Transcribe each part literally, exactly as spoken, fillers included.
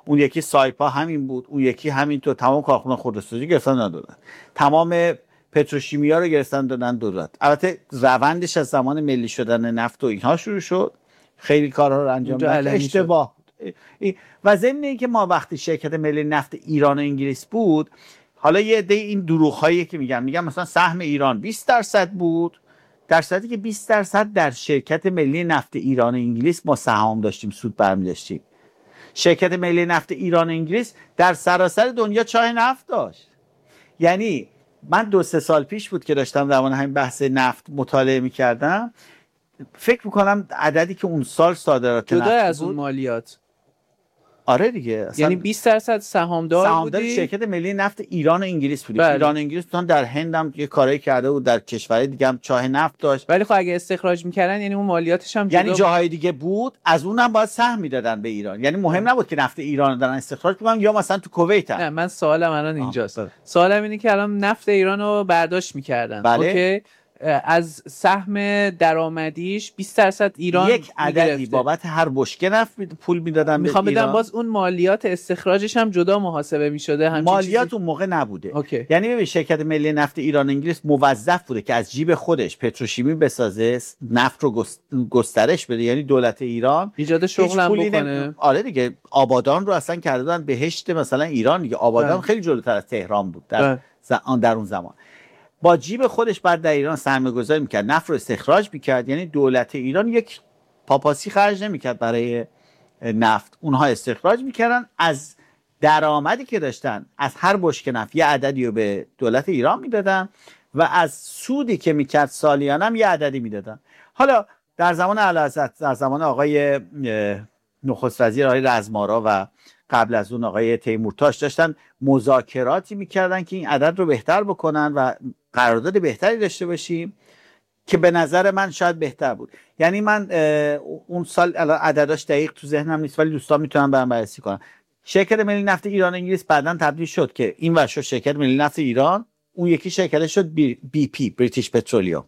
اون یکی سایپا همین بود، اون یکی همین تو تمام کارخونه خودروسازی گرفتن دادن، تمام پتروشیمیا رو گرفتن دادن دولت. البته روندش از زمان ملی شدن نفت و اینها شروع شد، خیلی کارها رو انجام داد، اشتباه و ضمن اینکه ما وقتی شرکت ملی نفت ایران و انگلیس بود، حالا یه عده این دروغ هایی که میگن میگن مثلا سهم ایران بیست درصد بود، در صورتی که بیست درصد در شرکت ملی نفت ایران و انگلیس ما سهام داشتیم، سود برمی داشتیم. شرکت ملی نفت ایران و انگلیس در سراسر دنیا چاه نفت داشت. یعنی من دو سه سال پیش بود که داشتم در مورد همین بحث نفت مطالعه میکردم، فکر میکنم عددی که اون سال صادرات نفت جدا از بود، اون مالیات. آره دیگه، یعنی بیست درصد سهامدار سهامدار بودی؟ شرکت ملی نفت ایران و انگلیس بودی. بله. ایران و انگلیس تون در هند هم یه کارایی کرده بود، در کشورهای دیگه هم چاه نفت داشت. ولی خب اگه استخراج میکردن یعنی اون مالیاتش هم جدا، یعنی جاهای دیگه بود، از اونم باید سهم میدادن به ایران. یعنی مهم نبود که نفت ایران رو دارن استخراج میکنن یا مثلا تو کویت هم. نه من سوالم الان اینجاست. سوالم اینه که الان نفت ایران رو برداشت میکردن، بله. اوکی، از سهم درآمدیش بیست درصد ایران یک عددی بابت هر بشکه نفت پول میدادن به ایران. میخوام بدم باز اون مالیات استخراجش هم جدا محاسبه میشده. مالیات چیزی اون موقع نبوده. اوکی. یعنی ببین شرکت ملی نفت ایران انگلیس موظف بوده که از جیب خودش پتروشیمی بسازه، نفت رو گسترش بده، یعنی دولت ایران ایجاد شغل هم بکنه. نم... آره دیگه، آبادان رو اصلا کرده بودن بهشت مثلا ایران دیگه. آبادان خیلی جلوتر از تهران بود در ز... در اون زمان. با جیب خودش بعد در ایران سرمایه‌گذاری میکرد، نفت رو استخراج میکرد. یعنی دولت ایران یک پاپاسی خرج نمیکرد برای نفت، اونها استخراج میکردن، از درآمدی که داشتن از هر بشکه نفت یه عددی رو به دولت ایران میدادن و از سودی که میکرد سالیانه هم یه عددی میدادن. حالا در زمان اعلیحضرت، در زمان آقای نخست وزیر آقای رزمارا و قبل از اون آقای تیمورتاش داشتن مذاکراتی میکردن که این عدد رو بهتر بکنن و قرارداد بهتری داشته باشیم که به نظر من شاید بهتر بود. یعنی من اون سال الان عدداش دقیق تو ذهنم نیست ولی دوستان میتونن برام بررسی کنن. شرکت ملی نفت ایران انگلیس بعداً تبدیل شد که این ور شد شرکت ملی نفت ایران، اون یکی شرکت شد بی, بی پی بریتیش پترولیوم.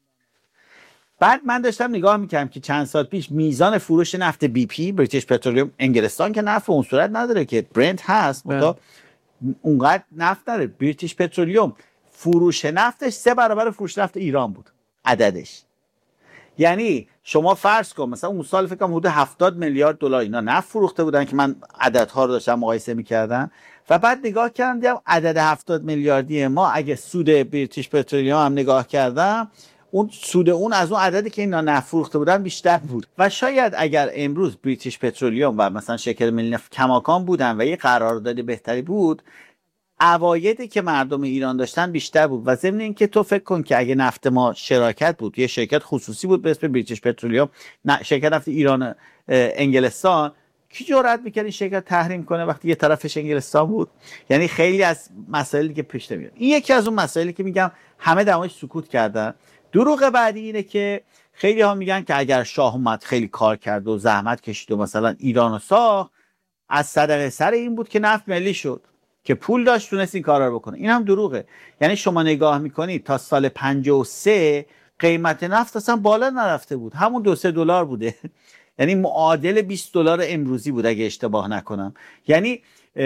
بعد من داشتم نگاه میکردم که چند سال پیش میزان فروش نفت بی پی بریتیش پترولیوم، انگلستان که نفت اون صورت نداره که برنت هست، منتها اونقدر نفت داره. بریتیش پترولیوم فروش نفتش سه برابر فروش نفت ایران بود عددش. یعنی شما فرض کن مثلا اون سال فکر کنم حدود هفتاد میلیارد دلار اینا نفت فروخته بودن که من عددها رو داشتم مقایسه میکردم و بعد نگاه کردم دیدم عدد هفتاد میلیاردی ما اگه سود بریتیش پترولیوم هم نگاه کردم، اون سود اون از اون عددی که اینا نفت فروخته بودن بیشتر بود. و شاید اگر امروز بریتیش پترولیوم و مثلا شرکت ملی نفت کماکان بودن و یه قرارداد بهتری بود، عوایدی که مردم ایران داشتن بیشتر بود. و ضمن اینکه تو فکر کن که اگه نفت ما شراکت بود، یه شرکت خصوصی بود به اسم بریتیش پترولیوم، شرکت نفت ایران انگلستان، کی جرأت می‌کرد این شرکت تحریم کنه وقتی یه طرفش انگلستان بود؟ یعنی خیلی از مسائلی که پیش نمیاد. این یکی از اون مسائلی که میگم همه در موردش سکوت کردن. دروغ بعدی اینه که خیلی ها میگن که اگر شاه اومد خیلی کار کرد و زحمت کشید و مثلا ایرانو ساخت، از صدقه سر این بود که نفت ملی شد، که پول داشت تونست این کارا رو بکنه. این هم دروغه. یعنی شما نگاه میکنید تا سال پنجاه و سه قیمت نفت اصلا بالا نرفته بود، همون دو سه دلار بوده. یعنی معادل بیست دلار امروزی بود اگه اشتباه نکنم. یعنی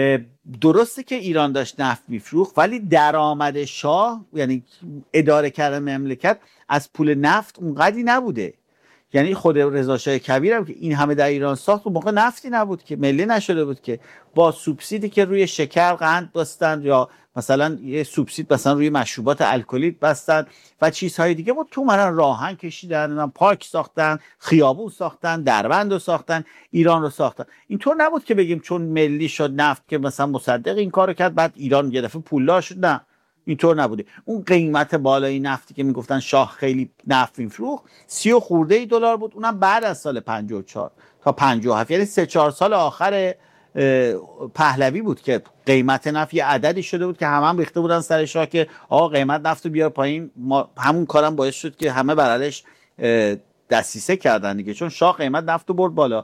درسته که ایران داشت نفت میفروخت ولی درآمد شاه، یعنی اداره کردن مملکت، از پول نفت اونقدری نبوده. یعنی خود رضا شاه کبیر هم که این همه در ایران ساخت اون موقع نفتی نبود که، ملی نشده بود که، با سوبسیدی که روی شکر قند بستن یا مثلا یه سوبسید مثلا روی مشروبات الکلی بستن و چیزهای دیگه بود. تو مرن راهن کشیدن، پارک ساختن، خیابون ساختن، دربند رو ساختن، ایران رو ساختن. اینطور نبود که بگیم چون ملی شد نفت که مثلا مصدق این کارو کرد بعد ایران یه دفعه پولدار شد. نه، اینطور نبوده. اون قیمت بالای نفتی که میگفتن شاه خیلی نفت میفروخت سی و خورده ای دلار بود، اونم بعد از سال پنجاه و چهار تا پنجاه و هفت، یعنی سه چهار سال آخر پهلوی بود که قیمت نفت یه عددی شده بود که همه هم ریخته بودن سر شاه که آقا قیمت نفت رو بیار پایین. ما همون کارم باعث شد که همه برالش دسیسه کردن دیگه، چون شاه قیمت نفت رو برد بالا.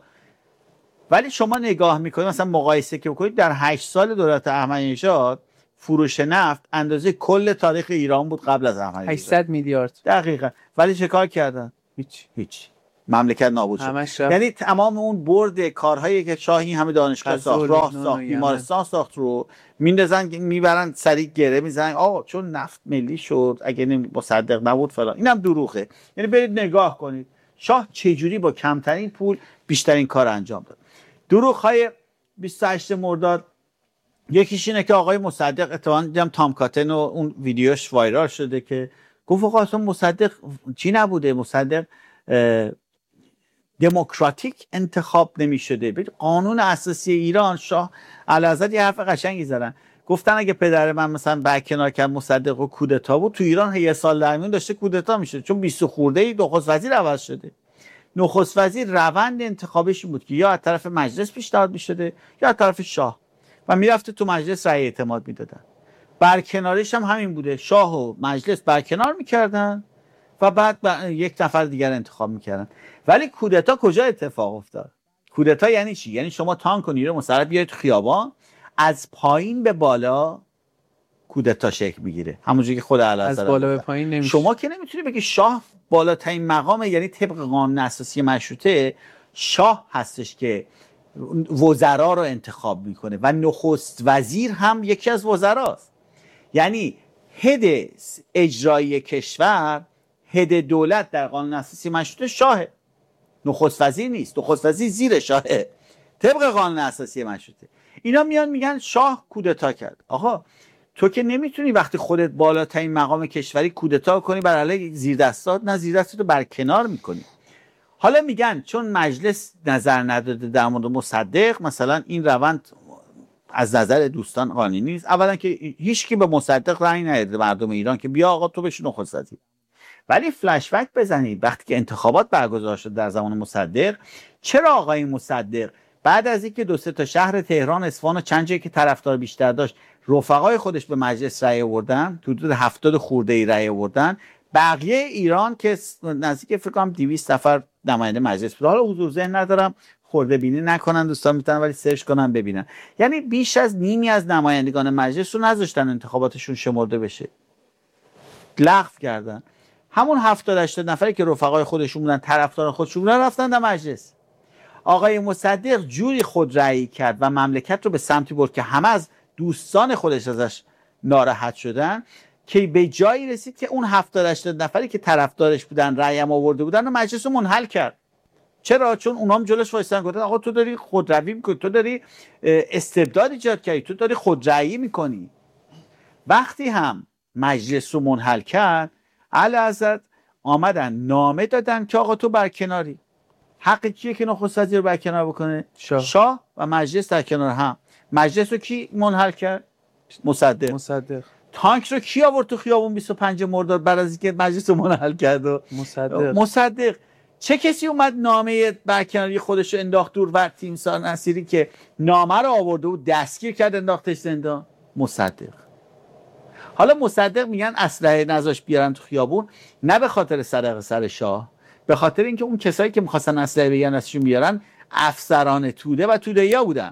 ولی شما نگاه میکنید مثلا مقایسه که بکنید در هشت سال دولت احمدی‌نژاد فروش نفت اندازه کل تاریخ ایران بود قبل از احمدی‌نژاد، هشتصد میلیارد. دقیقاً. ولی چه کار کردن؟ هیچ هیچ مملکت نابود شد. یعنی تمام اون برد کارهایی که شاهی همه دانشگاه ساخت، راه ساخت، بیمارستان ساخت رو میندازن میبرن سریع گره میزنن آقا چون نفت ملی شد اگه مصدق نبود فلان. اینم دروغه. یعنی برید نگاه کنید شاه چجوری با کمترین پول بیشترین کار انجام داد. دروغ‌های بیست و هشتم مرداد یکیش اینه که آقای مصدق اتفاقا دیدم تام کاتن و اون ویدیوش وایرال شده که گفت آقا اصلا مصدق چی نبوده، مصدق دموکراتیک انتخاب نمی شده. ببین قانون اساسی ایران شاه اعلیحضرت یه حرف قشنگی زدن، گفتن اگه پدر من مثلا برکنار کرد مصدق و کودتا بود تو ایران یه سال در میون داشته کودتا میشد، چون بیست خورده ای نخست وزیر عوض شده. نخست وزیر روند انتخابش بود که یا از طرف مجلس پیشنهاد میشده یا از طرف شاه و میرفته تو مجلس رأی اعتماد میدادن. برکناریش هم همین بوده، شاه و مجلس برکنار میکردن و بعد یک نفر دیگر انتخاب میکردن. ولی کودتا کجا اتفاق افتاد؟ کودتا یعنی چی؟ یعنی شما تانک و نیروی مسلح بیاید تو خیابان، از پایین به بالا کودتا شکل میگیره، همونجوری که خود اعلیحضرت از بالا به پایین نمیشه. شما که نمیتونی بگی شاه بالاترین مقام، یعنی طبق قانون اساسی مشروطه شاه هستش که وزرا رو انتخاب میکنه و نخست وزیر هم یکی از وزراست. یعنی هد اجرایی کشور، هد دولت در قانون اساسی مشروطه شاهه، نخست وزیر نیست. نخست وزیر زیر شاهه طبق قانون اساسی مشروطه. اینا میان میگن شاه کودتا کرد. آقا تو که نمیتونی وقتی خودت بالاترین مقام کشوری کودتا کنی بر علیه زیردستات، نه زیردستاتو برکنار میکنی. حالا میگن چون مجلس نظر نداده در مورد مصدق مثلا این روند از نظر دوستان قانونی نیست. اولا که هیچ کی به مصدق رأی نداده مردم ایران که بیا آقا تو بشین نخست وزیر. ولی فلش بک بزنید وقتی که انتخابات برگزار شد در زمان مصدق، چرا آقای مصدق بعد از اینکه دو سه تا شهر تهران، اصفهان و چند جایی که طرفدار بیشتر داشت رفقای خودش به مجلس رأی آوردن، حدود هفتاد خورده ای رأی آوردن، بقیه ایران که نزدیک فکر کنم دویست نفر نماینده مجلس بود، حالا حضور ذهن ندارم خورده بینی نکنن دوستان، میتونن ولی سرچ کنن ببینن، یعنی بیش از نیمی از نمایندگان مجلس رو نذاشتن انتخاباتشون شمرده بشه، لغو کردن. همون هفتاد هشتاد نفری که رفقای خودشون بودن، طرفدار خودشون بودن، رفتن در مجلس. آقای مصدق جوری خود رأی کرد و مملکت رو به سمتی برد که همه از دوستان خودش ازش ناراحت شدن که به جایی رسید که اون هفتاد هشتاد نفری که طرفدارش بودن رأی هم آورده بودن و مجلس رو منحل کرد. چرا؟ چون اونها هم جلوش وایسادن گفتن آقا تو داری خودروی میکنی، تو داری استبداد ایجاد کردی، تو داری خودرأیی میکنی. وقتی هم مجلس رو منحل کرد، اعلیحضرت آمدن نامه دادن که آقا تو برکناری. حق کیه که نخست وزیر رو برکنار بکنه؟ شاه. شاه و مجلس در کنار هم. مجلس رو کی منحل کرد؟ مصدق. مصدق. تانک رو کی آورد تو خیابون بیست و پنجم مرداد بعد از اینکه مجلس رو منحل کرد؟ و مصدق. مصدق. چه کسی اومد نامه برکناری خودش رو انداخت دور و تیمسار نصیری که نامه رو آورده و دستگیر کرد انداختش زندان؟ مصدق. حالا مصدق میگن اسلحه نذاش بیارن تو خیابون، نه به خاطر صدقه سر شاه، به خاطر اینکه اون کسایی که میخواستن اسلحه بگیرن ازشون بیارن افسران توده و توده‌ایا بودن.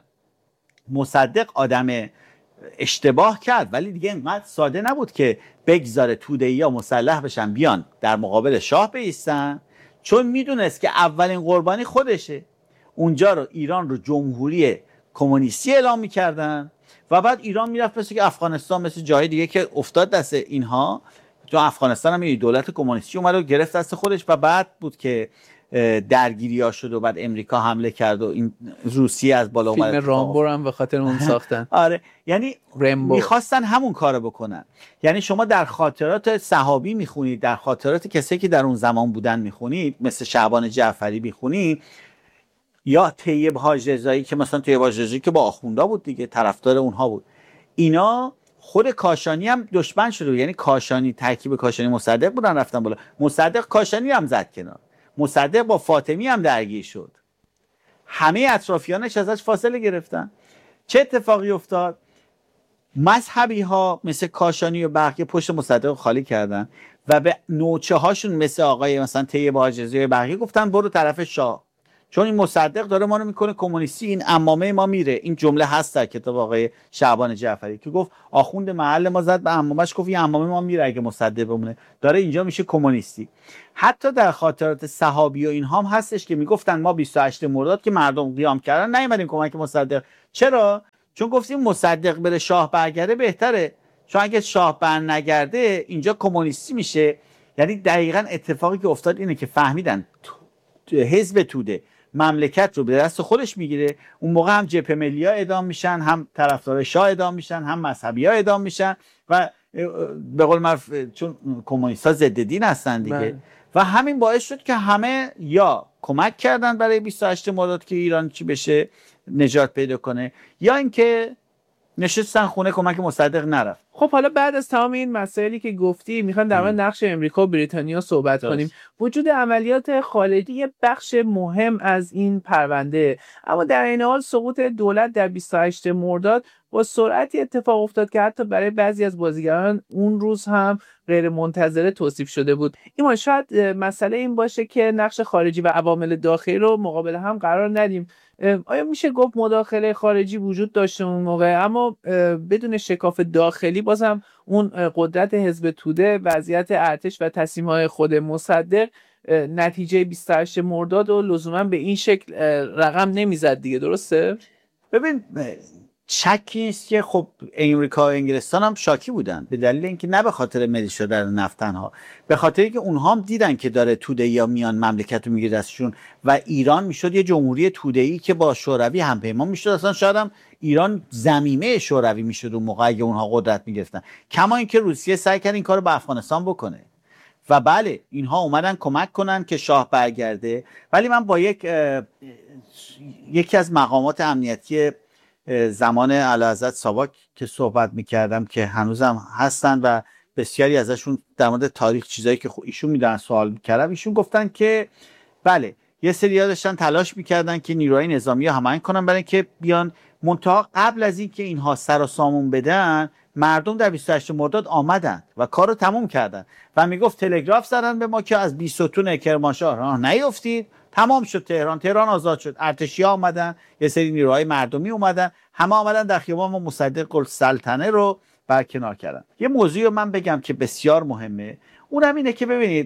مصدق آدم اشتباه کرد ولی دیگه اینقدر ساده نبود که بگذاره توده‌ایا مسلح بشن بیان در مقابل شاه بایستن، چون میدونست که اولین قربانی خودشه. اونجا رو ایران رو جمهوری کمونیستی اعلام میکردن و بعد ایران میرفت مثل که افغانستان، مثل جای دیگه که افتاد دست اینها. تو افغانستان هم دولت کمونیستی اومد و گرفت دست خودش و بعد بود که درگیری ها شد و بعد امریکا حمله کرد و این روسیه از بالا اومد. فیلم رامبو هم به خاطر اون ساختن. آره، یعنی رامبو. میخواستن همون کارو بکنن. یعنی شما در خاطرات صحابی میخونید، در خاطرات کسی که در اون زمان بودن میخونید، مثل شعبان جعفری میخونید، یا طیب حاج رضایی که مثلا طیب حاج رضایی که با آخوندا بود دیگه، طرفدار اونها بود. اینا خود کاشانی هم دشمن شده بود. یعنی کاشانی، ترکیب کاشانی مصدق بودن رفتن بالا. مصدق کاشانی هم زد کنار. مصدق با فاطمی هم درگیر شد. همه اطرافیانش ازش فاصله گرفتن. چه اتفاقی افتاد؟ مذهبی ها مثل کاشانی و بقیه پشت مصدق خالی کردن و به نوچه هاشون مثل آقای مثلا طیب حاج رضایی و بقیه گفتن برو طرف شاه. چون این مصدق داره ما رو میکنه کمونیستی، این عمامه ما میره. این جمله هست در کتاب آقای شعبان جعفری که گفت آخوند محل ما زد به عمامش، گفت این عمامه ما میره اگه مصدق بمونه، داره اینجا میشه کمونیستی. حتی در خاطرات صحابی و اینها هم هستش که میگفتن ما بیست و هشت مرداد که مردم قیام کردن نیومدیم کمک مصدق. چرا؟ چون گفتیم مصدق بره شاه برگرده بهتره، چون اگه شاه بر نگرده اینجا کمونیستی میشه. یعنی دقیقاً اتفاقی که افتاد اینه که فهمیدن حزب توده مملکت رو به دست خودش میگیره. اون موقع هم جبهه ملی‌ها اعدام میشن، هم طرفدار شاه اعدام میشن، هم مذهبی‌ها اعدام میشن و به قول معروف چون کمونیست‌ها ضد دین هستن دیگه بله. و همین باعث شد که همه یا کمک کردن برای بیست و هشت مرداد که ایران چی بشه، نجات پیدا کنه، یا اینکه نشستن خونه کمک مصدق نرفت. خب حالا بعد از تمام این مسائلی که گفتی میخوام در مورد نقش امریکا و بریتانیا صحبت داشت. کنیم. وجود عملیات خارجی یه بخش مهم از این پرونده، اما در این حال سقوط دولت در بیست و هشت مرداد با سرعتی اتفاق افتاد که حتی برای بعضی از بازیگران اون روز هم غیر منتظره توصیف شده بود. ایمان شاید مسئله این باشه که نقش خارجی و عوامل داخلی رو مقابل هم قرار ندیم. آیا میشه گفت مداخله خارجی وجود داشته اون موقع، اما بدون شکاف داخلی بازم اون قدرت حزب توده، وضعیت ارتش و تصمیم‌های خود مصدق نتیجه بیست و هشت مرداد و لزوما به این شکل رقم نمیزد دیگه، درسته؟ ببین شکی نیست که خب امریکا و انگلستان هم شاکی بودن، به دلیل اینکه نه به خاطر ملی شدن نفت تنها، به خاطر اینکه اونها هم دیدن که داره توده یا میان مملکت رو میگیره دستشون و ایران میشد یه جمهوری توده‌ای که با شوروی همپیمان میشد. اصلا شاید هم ایران ضمیمه شوروی میشد اون موقع اگه اونها قدرت میگرفتن. کما اینکه روسیه سعی کرد این کارو به افغانستان بکنه و بله اینها اومدن کمک کنن که شاه برگرده. ولی من با یک یکی از مقامات امنیتی زمان اعلیحضرت ساواک که صحبت میکردم که هنوزم هستن و بسیاری ازشون در مورد تاریخ چیزایی که ایشون میدونن سوال میکردم، ایشون گفتن که بله یه سری‌ها داشتن تلاش میکردن که نیروهای نظامی ها هماهنگ کنن برای اینکه بیان، منتها قبل از اینکه اینها سر و سامون بدن مردم در بیست و هشت مرداد آمدن و کارو تموم کردن و میگفت تلگراف زدن به ما که از بی ستون کرمانشاه راه نیفتید، تمام شد تهران، تهران آزاد شد. ارتشی ها اومدن، یه سری نیروهای مردمی اومدن، همه اومدن در خیابان و مصدق السلطنه رو برکنار کردن. یه موضوعی رو من بگم که بسیار مهمه، اونم اینه که ببینید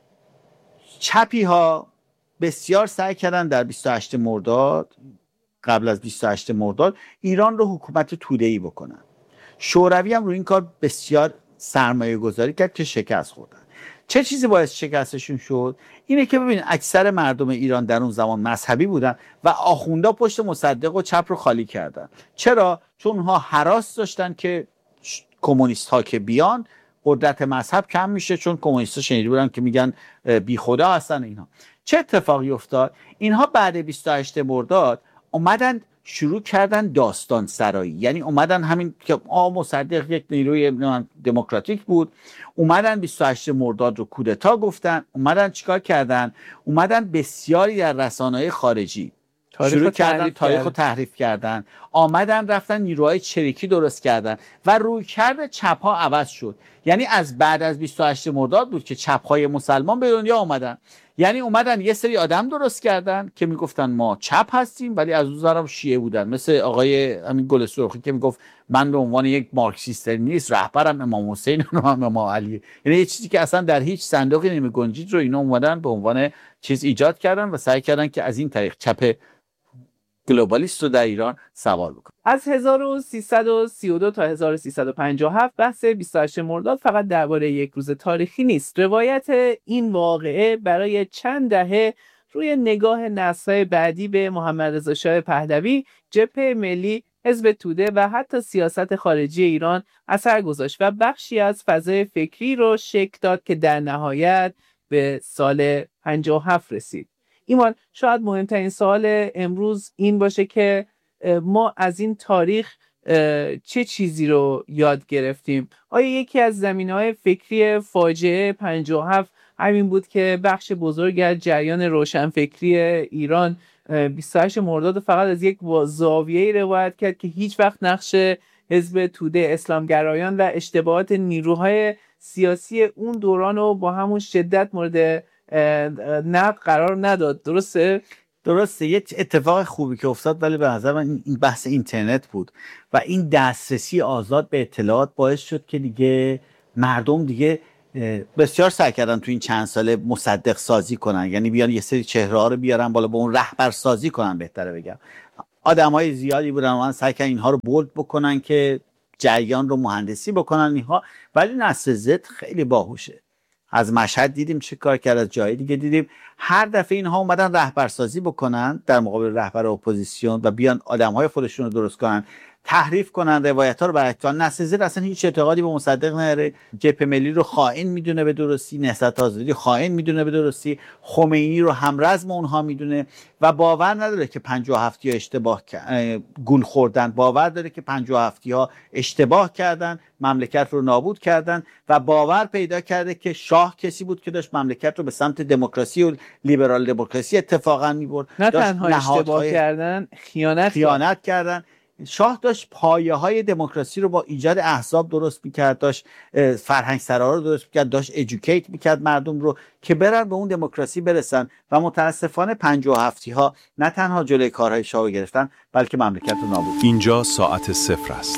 چپی ها بسیار سعی کردن در بیست و هشت مرداد، قبل از بیست و هشت مرداد ایران رو حکومت توده‌ای بکنن. شوروی هم روی این کار بسیار سرمایه گذاری کرد که شکست خوردن. چه چیزی باعث شکستشون شد؟ اینه که ببین اکثر مردم ایران در اون زمان مذهبی بودن و آخوندا پشت مصدق و چپ رو خالی کردن. چرا؟ چون اونها هراس داشتن که کمونیست ها که بیان قدرت مذهب کم میشه، چون کمونیست ها شنیده بودن که میگن بی خدا هستن اینها. چه اتفاقی افتاد؟ اینها بعد بیست و هشت مرداد اومدن شروع کردن داستان سرایی، یعنی اومدن همین که آ مصدق یک نیروی دموکراتیک بود، اومدن بیست و هشت مرداد رو کودتا گفتن، اومدن چیکار کردن؟ اومدن بسیاری در رسانه‌های خارجی شروع کردن تاریخ رو تحریف کردن، آمدن رفتن نیروهای چریکی درست کردن و رویکرد چپ ها عوض شد. یعنی از بعد از بیست و هشت مرداد بود که چپ های مسلمان به دنیا اومدن، یعنی اومدن یه سری آدم درست کردن که میگفتن ما چپ هستیم ولی از اون طرف شیعه بودن، مثل آقای همین گل سرخی که میگفت من به عنوان یک مارکسیست نیست، رهبرم امام حسین و امام علی، یعنی یه چیزی که اصلا در هیچ صندوقی نمیگنجید رو اینا اومدن به عنوان چیز ایجاد کردن و سعی کردن که از این طریق چپ گلوبالیست رو در ایران سوار بکنه. از هزار و سیصد و سی و دو تا هزار و سیصد و پنجاه و هفت بحث بیست و هشت مرداد فقط درباره یک روز تاریخی نیست. روایت این واقعه برای چند دهه روی نگاه نسل‌های بعدی به محمد رضا شاه پهلوی، جبهه ملی، حزب توده و حتی سیاست خارجی ایران اثر گذاشت و بخشی از فضای فکری رو شکل داد که در نهایت به سال پنجاه و هفت رسید. ایمان، شاید مهمترین سوال امروز این باشه که ما از این تاریخ چه چیزی رو یاد گرفتیم؟ آیا یکی از زمینه‌های فکری فاجعه پنجاه و هفت همین بود که بخش بزرگ از جریان روشنفکری ایران بیست و هشت مرداد فقط از یک زاویه‌ای روایت کرد که هیچ وقت نقش حزب توده، اسلامگرایان و اشتباهات نیروهای سیاسی اون دوران رو با همون شدت مورد نقد قرار نداد، درسته؟ درسته یه اتفاق خوبی که افتاد، ولی به نظر من این بحث اینترنت بود و این دسترسی آزاد به اطلاعات باعث شد که دیگه مردم دیگه بسیار سعی کردن تو این چند ساله مصدق سازی کنن، یعنی بیان یه سری چهره ها رو بیارن بالا، با اون رهبر سازی کنن، بهتره بگم. آدمای زیادی بودن من سعی کردن اینها رو بولد بکنن که جریان رو مهندسی بکنن اینها، ولی نسل زد خیلی باهوشه. از مشهد دیدیم چه کار کرد، از جای دیگه دیدیم. هر دفعه اینها اومدن رهبرسازی بکنن در مقابل رهبر اپوزیسیون و بیان آدمهای خودشون رو درست کنن، تحریف کنن، روایت ها رو برعکس کنن. نسل زد اصلا هیچ اعتقادی به مصدق نداره، جبهه ملی رو خائن میدونه به درستی، نهضت آزادی خائن میدونه به درستی، خمینی رو همرزم اونها میدونه و باور نداره که پنجاه و هفت ها اشتباه گول خوردن، باور داره که پنجاه و هفت ها اشتباه کردن، مملکت رو نابود کردن و باور پیدا کرده که شاه کسی بود که داشت مملکت رو به سمت دموکراسی و لیبرال دموکراسی اتفاقا میبرد. نه تنها اشتباه کردن، خیانت خیانت کردن. شاه داشت پایه های دموکراسی رو با ایجاد احزاب درست میکرد، داشت فرهنگ سرا رو درست میکرد، داشت ادوکییت میکرد مردم رو که برن به اون دموکراسی برسن و متاسفانه پنجاه و هفت ها نه تنها جلوی کارهای شاه رو گرفتن بلکه مملکت رو نابود. اینجا ساعت صفر است.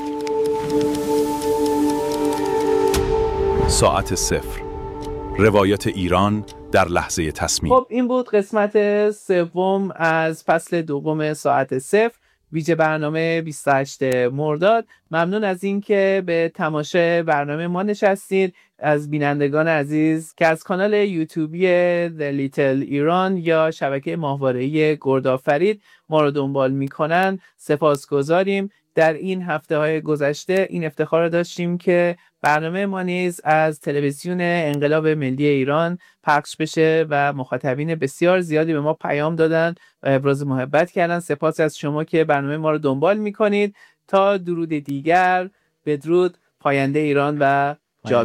ساعت صفر، روایت ایران در لحظه تصمیم. خب این بود قسمت سوم از فصل دوم ساعت صفر، ویژه برنامه بیست و هشتم مرداد. ممنون از این که به تماشای برنامه ما نشستید. از بینندگان عزیز که از کانال یوتیوبی The Little Iran یا شبکه ماهواره‌ای گردآفرید ما رو دنبال میکنن سپاسگزاریم. در این هفته های گذشته این افتخار رو داشتیم که برنامه ما نیز از تلویزیون انقلاب ملی ایران پخش بشه و مخاطبین بسیار زیادی به ما پیام دادن و ابراز محبت کردن. سپاس از شما که برنامه ما رو دنبال میکنید. تا درود دیگر، بدرود، پاینده ایران و